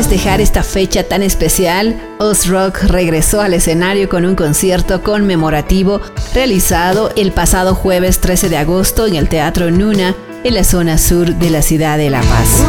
festejar esta fecha tan especial, Ozrock regresó al escenario con un concierto conmemorativo realizado el pasado jueves 13 de agosto en el Teatro Nuna, en la zona sur de la ciudad de La Paz.